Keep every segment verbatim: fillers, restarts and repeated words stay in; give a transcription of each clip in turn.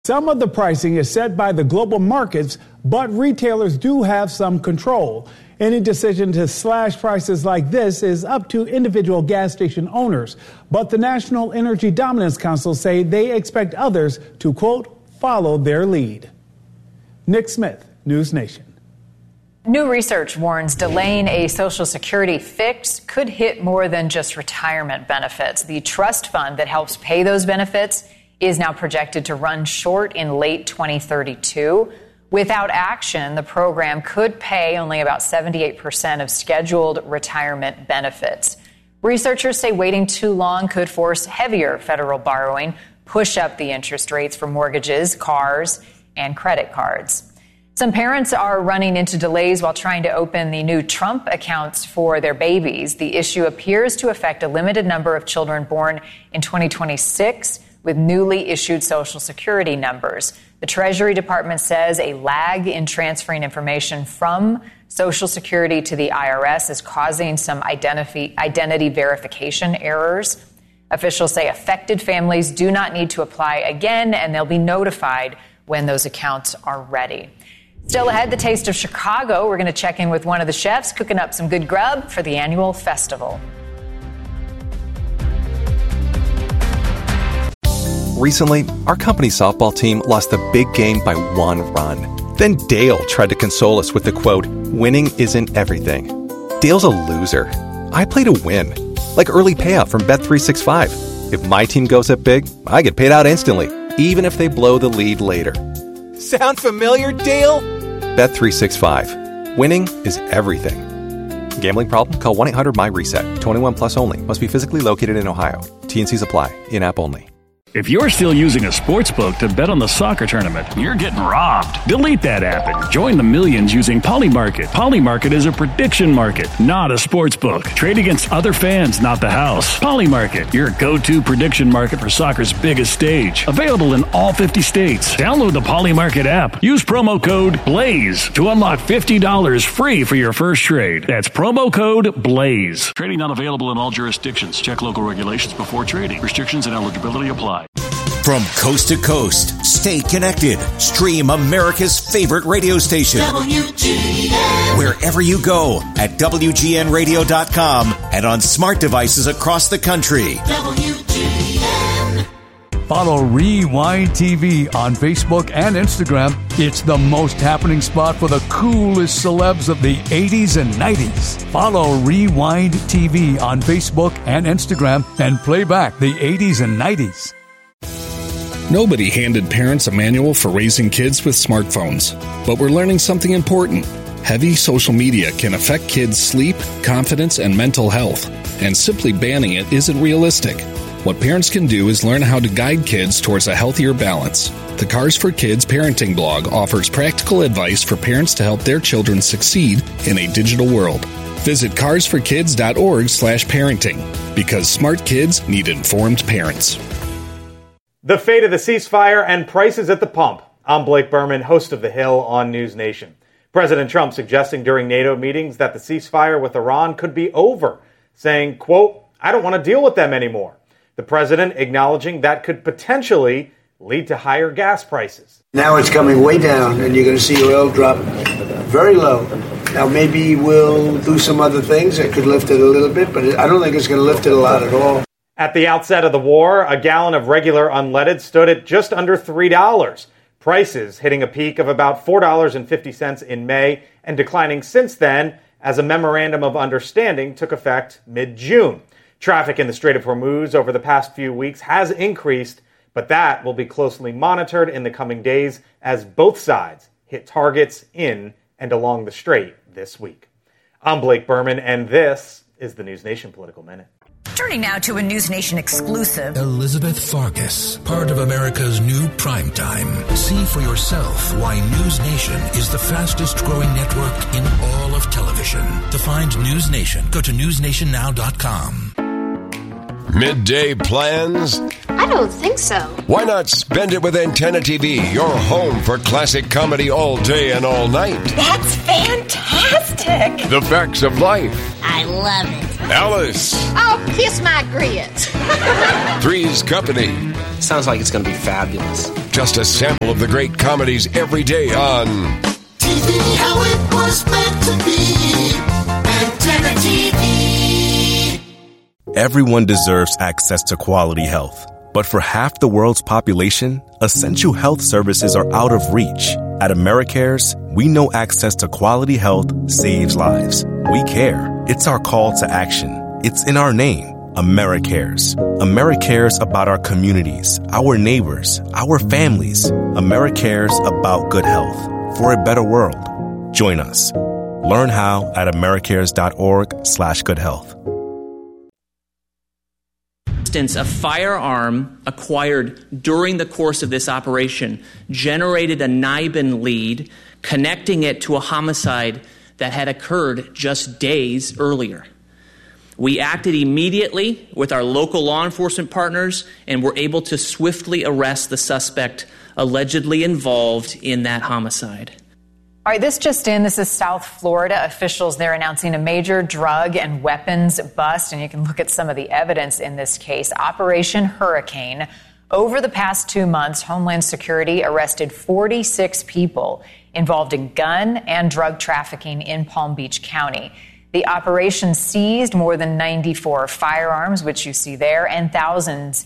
Some of the pricing is set by the global markets, but retailers do have some control. Any decision to slash prices like this is up to individual gas station owners. But the National Energy Dominance Council say they expect others to, quote, follow their lead. Nick Smith, News Nation. New research warns delaying a Social Security fix could hit more than just retirement benefits. The trust fund that helps pay those benefits is now projected to run short in late twenty thirty-two. Without action, the program could pay only about seventy-eight percent of scheduled retirement benefits. Researchers say waiting too long could force heavier federal borrowing, push up the interest rates for mortgages, cars, and credit cards. Some parents are running into delays while trying to open the new Trump accounts for their babies. The issue appears to affect a limited number of children born in twenty twenty-six with newly issued Social Security numbers. The Treasury Department says a lag in transferring information from Social Security to the I R S is causing some identity, identity verification errors. Officials say affected families do not need to apply again, and they'll be notified when those accounts are ready. Still ahead, the Taste of Chicago. We're going to check in with one of the chefs cooking up some good grub for the annual festival. Recently, our company's softball team lost the big game by one run. Then Dale tried to console us with the quote, winning isn't everything. Dale's a loser. I play to win. Like early payout from Bet three sixty-five. If my team goes up big, I get paid out instantly, even if they blow the lead later. Sound familiar, Dale? Bet three sixty-five. Winning is everything. Gambling problem? Call one eight hundred M Y reset. twenty-one plus only. Must be physically located in Ohio. T and C's apply. In-app only. If you're still using a sportsbook to bet on the soccer tournament, you're getting robbed. Delete that app and join the millions using Polymarket. Polymarket is a prediction market, not a sportsbook. Trade against other fans, not the house. Polymarket, your go-to prediction market for soccer's biggest stage. Available in all fifty states. Download the Polymarket app. Use promo code BLAZE to unlock fifty dollars free for your first trade. That's promo code BLAZE. Trading not available in all jurisdictions. Check local regulations before trading. Restrictions and eligibility apply. From coast to coast, stay connected. Stream America's favorite radio station. W G N. Wherever you go at W G N radio dot com and on smart devices across the country. W G N. Follow Rewind T V on Facebook and Instagram. It's the most happening spot for the coolest celebs of the eighties and nineties. Follow Rewind T V on Facebook and Instagram and play back the eighties and nineties. Nobody handed parents a manual for raising kids with smartphones, but we're learning something important. Heavy social media can affect kids' sleep, confidence, and mental health, and simply banning it isn't realistic. What parents can do is learn how to guide kids towards a healthier balance. The Cars for Kids parenting blog offers practical advice for parents to help their children succeed in a digital world. Visit cars for kids dot org slash parenting, because smart kids need informed parents. The fate of the ceasefire and prices at the pump. I'm Blake Berman, host of The Hill on News Nation. President Trump suggesting during NATO meetings that the ceasefire with Iran could be over, saying, quote, I don't want to deal with them anymore. The president acknowledging that could potentially lead to higher gas prices. Now it's coming way down, and you're going to see oil drop very low. Now maybe we'll do some other things that could lift it a little bit, but I don't think it's going to lift it a lot at all. At the outset of the war, a gallon of regular unleaded stood at just under three dollars. Prices hitting a peak of about four dollars and fifty cents in May and declining since then as a memorandum of understanding took effect mid-June. Traffic in the Strait of Hormuz over the past few weeks has increased, but that will be closely monitored in the coming days as both sides hit targets in and along the strait this week. I'm Blake Berman, and this is the News Nation Political Minute. Turning now to a News Nation exclusive. Elizabeth Farkas, part of America's new primetime. See for yourself why News Nation is the fastest growing network in all of television. To find News Nation, go to news nation now dot com. Midday plans? I don't think so. Why not spend it with Antenna T V, your home for classic comedy all day and all night? That's fantastic. The facts of life. I love it. Alice. Oh, kiss my grits. Three's Company. Sounds like it's going to be fabulous. Just a sample of the great comedies every day on T V, how it was meant to be. Antenna T V. Everyone deserves access to quality health. But for half the world's population, essential health services are out of reach. At AmeriCares, we know access to quality health saves lives. We care. It's our call to action. It's in our name, AmeriCares. AmeriCares about our communities, our neighbors, our families. AmeriCares about good health for a better world. Join us. Learn how at americares.org slash good health. A firearm acquired during the course of this operation generated a NIBIN lead, connecting it to a homicide that had occurred just days earlier. We acted immediately with our local law enforcement partners and were able to swiftly arrest the suspect allegedly involved in that homicide. All right, this just in. This is South Florida. Officials there announcing a major drug and weapons bust, and you can look at some of the evidence in this case. Operation Hurricane. Over the past two months, Homeland Security arrested forty-six people involved in gun and drug trafficking in Palm Beach County. The operation seized more than ninety-four firearms, which you see there, and thousands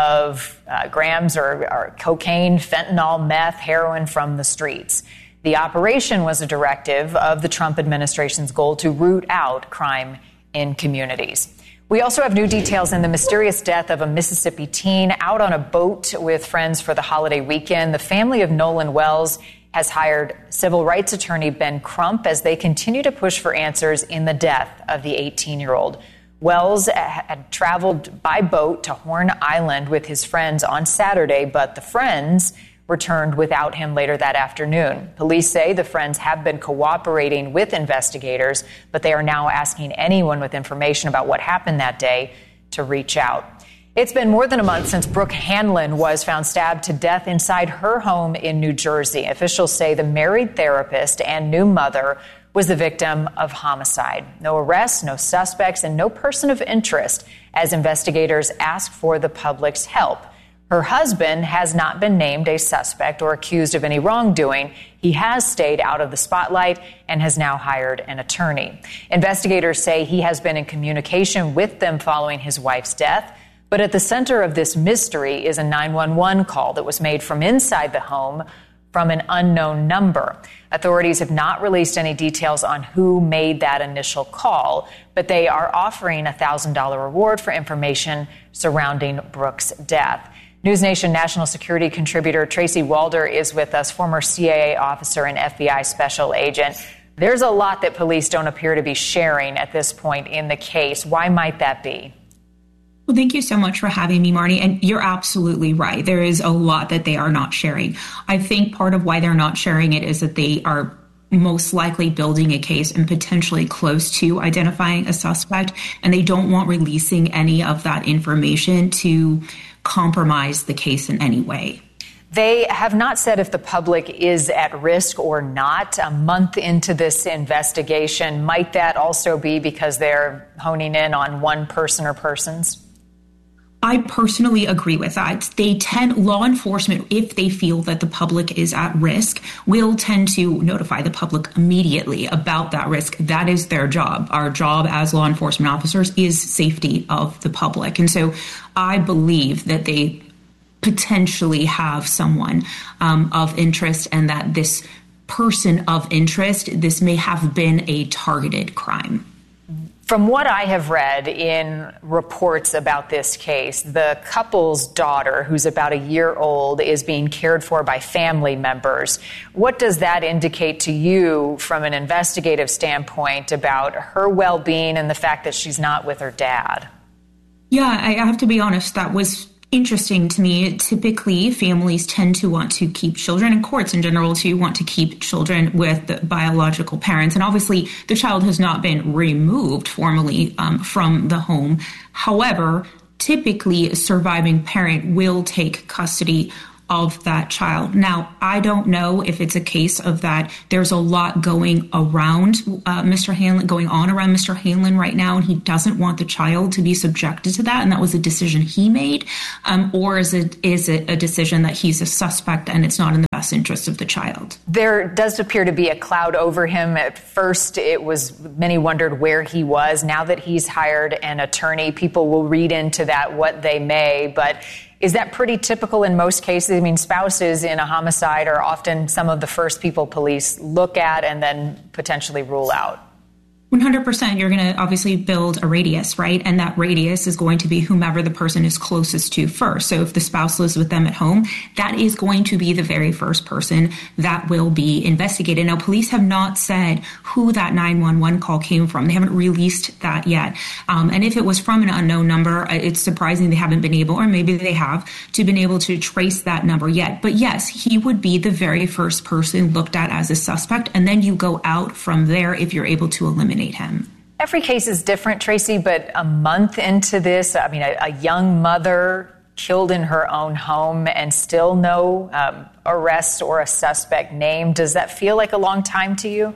of uh, grams or, or cocaine, fentanyl, meth, heroin from the streets. The operation was a directive of the Trump administration's goal to root out crime in communities. We also have new details in the mysterious death of a Mississippi teen out on a boat with friends for the holiday weekend. The family of Nolan Wells has hired civil rights attorney Ben Crump as they continue to push for answers in the death of the eighteen-year-old. Wells had traveled by boat to Horn Island with his friends on Saturday, but the friends returned without him later that afternoon. Police say the friends have been cooperating with investigators, but they are now asking anyone with information about what happened that day to reach out. It's been more than a month since Brooke Hanlon was found stabbed to death inside her home in New Jersey. Officials say the married therapist and new mother was the victim of homicide. No arrests, no suspects, and no person of interest as investigators ask for the public's help. Her husband has not been named a suspect or accused of any wrongdoing. He has stayed out of the spotlight and has now hired an attorney. Investigators say he has been in communication with them following his wife's death. But at the center of this mystery is a nine one one call that was made from inside the home from an unknown number. Authorities have not released any details on who made that initial call, but they are offering a one thousand dollars reward for information surrounding Brooke's death. NewsNation national security contributor Tracy Walder is with us, former C I A officer and F B I special agent. There's a lot that police don't appear to be sharing at this point in the case. Why might that be? Well, thank you so much for having me, Marnie. And you're absolutely right. There is a lot that they are not sharing. I think part of why they're not sharing it is that they are most likely building a case and potentially close to identifying a suspect, and they don't want releasing any of that information to compromise the case in any way. They have not said if the public is at risk or not. A month into this investigation, might that also be because they're honing in on one person or persons? I personally agree with that. They tend, law enforcement, if they feel that the public is at risk, will tend to notify the public immediately about that risk. That is their job. Our job as law enforcement officers is safety of the public. And so I believe that they potentially have someone um, of interest, and that this person of interest, this may have been a targeted crime. From what I have read in reports about this case, the couple's daughter, who's about a year old, is being cared for by family members. What does that indicate to you from an investigative standpoint about her well-being and the fact that she's not with her dad? Yeah, I have to be honest, that was interesting to me. Typically, families tend to want to keep children, and courts in general to want to keep children with the biological parents. And obviously, the child has not been removed formally um, from the home. However, typically, a surviving parent will take custody of that child. Now, I don't know if it's a case of that there's a lot going around uh, Mister Hanlon, going on around Mister Hanlon right now, and he doesn't want the child to be subjected to that, and that was a decision he made, um, or is it is it a decision that he's a suspect and it's not in the best interest of the child? There does appear to be a cloud over him. At first, it was many wondered where he was. Now that he's hired an attorney, people will read into that what they may, but is that pretty typical in most cases? I mean, spouses in a homicide are often some of the first people police look at and then potentially rule out. one hundred percent. You're going to obviously build a radius, right? And that radius is going to be whomever the person is closest to first. So if the spouse lives with them at home, that is going to be the very first person that will be investigated. Now, police have not said who that nine one one call came from. They haven't released that yet. Um, and if it was from an unknown number, it's surprising they haven't been able, or maybe they have, to been able to trace that number yet. But yes, he would be the very first person looked at as a suspect. And then you go out from there if you're able to eliminate him. Every case is different, Tracy, but a month into this, I mean, a, a young mother killed in her own home and still no um, arrest or a suspect named. Does that feel like a long time to you?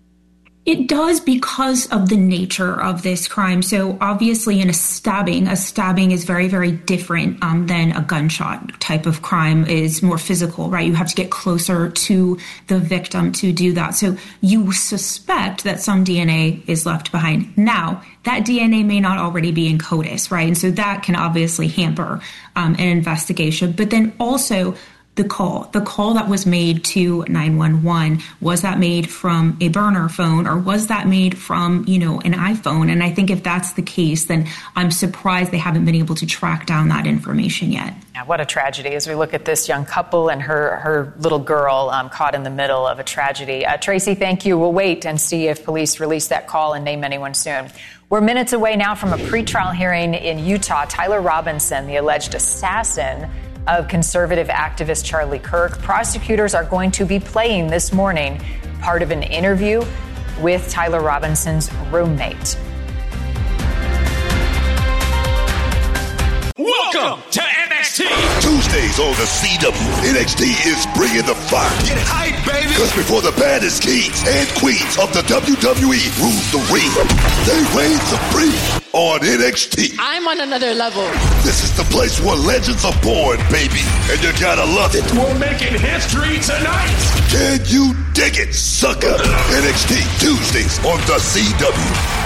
It does, because of the nature of this crime. So obviously in a stabbing, a stabbing is very, very different um, than a gunshot type of crime. Is more physical, right? You have to get closer to the victim to do that. So you suspect that some D N A is left behind. Now, that D N A may not already be in CODIS, right? And so that can obviously hamper um, an investigation. But then also, the call, the call that was made to nine one one, was that made from a burner phone, or was that made from, you know, an iPhone? And I think if that's the case, then I'm surprised they haven't been able to track down that information yet. Yeah, what a tragedy as we look at this young couple and her, her little girl um, caught in the middle of a tragedy. Uh, Tracy, thank you. We'll wait and see if police release that call and name anyone soon. We're minutes away now from a pretrial hearing in Utah. Tyler Robinson, the alleged assassin of conservative activist Charlie Kirk. Prosecutors are going to be playing this morning part of an interview with Tyler Robinson's roommate. Welcome to N X T! Tuesdays on the C W, N X T is bringing the fire. Get hype, baby! Because before the baddest kings and queens of the W W E rule the ring, they reign supreme on N X T. I'm on another level. This is the place where legends are born, baby, and you gotta love it. We're making history tonight! Can you dig it, sucker? N X T, Tuesdays on the C W.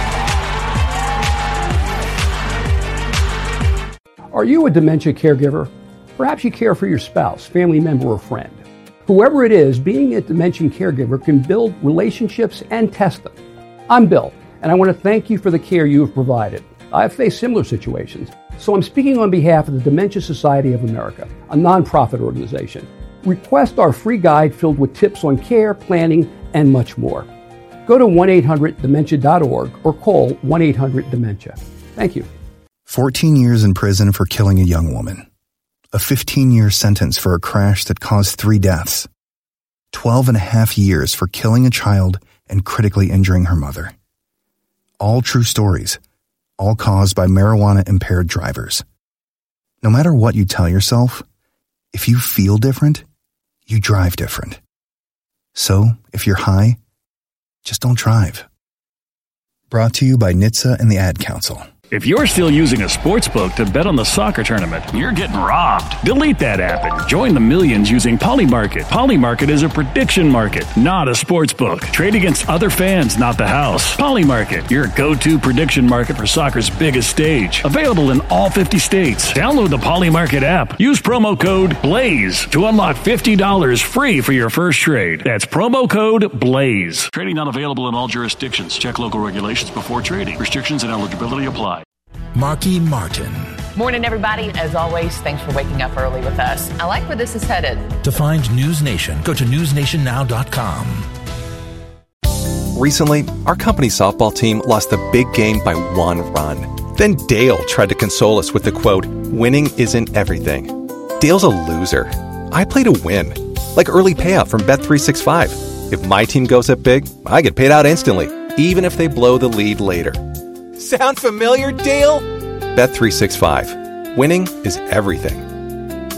Are you a dementia caregiver? Perhaps you care for your spouse, family member, or friend. Whoever it is, being a dementia caregiver can build relationships and test them. I'm Bill, and I want to thank you for the care you have provided. I've faced similar situations, so I'm speaking on behalf of the Dementia Society of America, a nonprofit organization. Request our free guide filled with tips on care, planning, and much more. Go to one eight hundred dementia dot org or call one eight hundred dementia. Thank you. fourteen years in prison for killing a young woman. A fifteen-year sentence for a crash that caused three deaths. twelve and a half years for killing a child and critically injuring her mother. All true stories, all caused by marijuana-impaired drivers. No matter what you tell yourself, if you feel different, you drive different. So, if you're high, just don't drive. Brought to you by N H T S A and the Ad Council. If you're still using a sportsbook to bet on the soccer tournament, you're getting robbed. Delete that app and join the millions using Polymarket. Polymarket is a prediction market, not a sportsbook. Trade against other fans, not the house. Polymarket, your go-to prediction market for soccer's biggest stage. Available in all fifty states. Download the Polymarket app. Use promo code BLAZE to unlock fifty dollars free for your first trade. That's promo code BLAZE. Trading not available in all jurisdictions. Check local regulations before trading. Restrictions and eligibility apply. Marky Martin. Morning, everybody. As always, thanks for waking up early with us. I like where this is headed. To find News Nation, go to news nation now dot com. Recently, our company softball team lost the big game by one run. Then Dale tried to console us with the quote, "Winning isn't everything." Dale's a loser. I play to win. Like early payout from Bet three sixty-five. If my team goes up big, I get paid out instantly, even if they blow the lead later. Sound familiar, Dale? Bet three sixty-five. Winning is everything.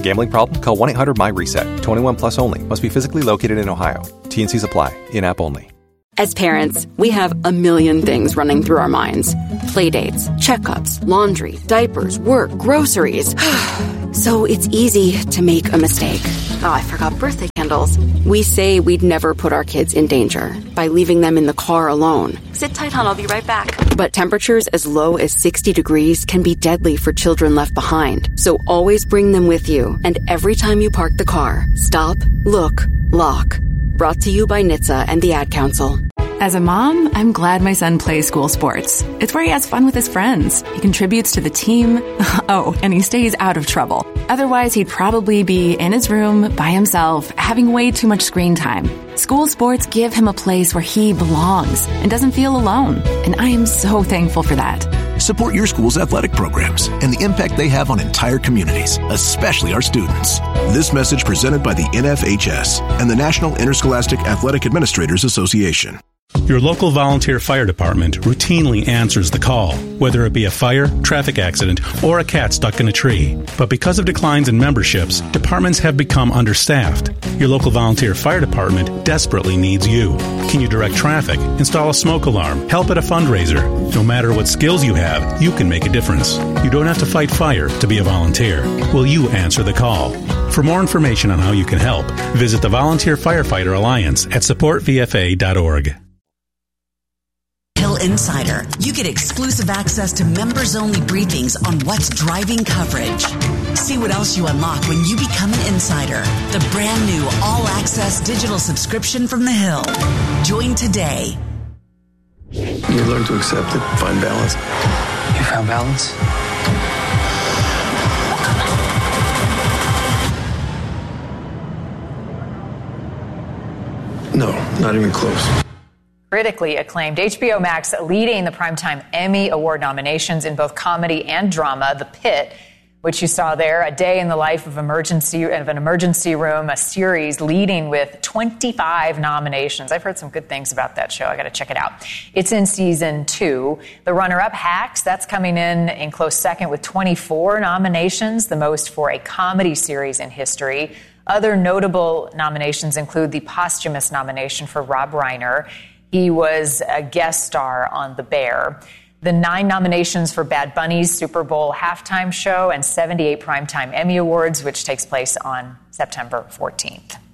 Gambling problem? Call one eight hundred my reset. twenty-one plus only. Must be physically located in Ohio. T N Cs apply. In-app only. As parents, we have a million things running through our minds. Playdates, checkups, laundry, diapers, work, groceries. So it's easy to make a mistake. Oh, I forgot birthday candles. We say we'd never put our kids in danger by leaving them in the car alone. Sit tight, hon, I'll be right back. But temperatures as low as sixty degrees can be deadly for children left behind. So always bring them with you. And every time you park the car, stop, look, lock. Brought to you by N H T S A and the Ad Council. As a mom, I'm glad my son plays school sports. It's where he has fun with his friends. He contributes to the team. Oh, and he stays out of trouble. Otherwise, he'd probably be in his room by himself, having way too much screen time. School sports give him a place where he belongs and doesn't feel alone. And I am so thankful for that. Support your school's athletic programs and the impact they have on entire communities, especially our students. This message presented by the N F H S and the National Interscholastic Athletic Administrators Association. Your local volunteer fire department routinely answers the call, whether it be a fire, traffic accident, or a cat stuck in a tree. But because of declines in memberships, departments have become understaffed. Your local volunteer fire department desperately needs you. Can you direct traffic, install a smoke alarm, help at a fundraiser? No matter what skills you have, you can make a difference. You don't have to fight fire to be a volunteer. Will you answer the call? For more information on how you can help, visit the Volunteer Firefighter Alliance at support v f a dot org. Hill Insider. You get exclusive access to members-only briefings on what's driving coverage. See what else you unlock when you become an insider. The brand new all-access digital subscription from The Hill. Join today. You learn to accept it, find balance. You found balance? No, not even close. Critically acclaimed, H B O Max leading the Primetime Emmy Award nominations in both comedy and drama. The Pit, which you saw there, a day in the life of emergency of an emergency room, a series leading with twenty-five nominations. I've heard some good things about that show. I got to check it out. It's in season two. The runner-up, Hacks, that's coming in in close second with twenty-four nominations, the most for a comedy series in history. Other notable nominations include the posthumous nomination for Rob Reiner. He was a guest star on The Bear. The nine nominations for Bad Bunny's Super Bowl halftime show and seventy-eight Primetime Emmy Awards, which takes place on September fourteenth.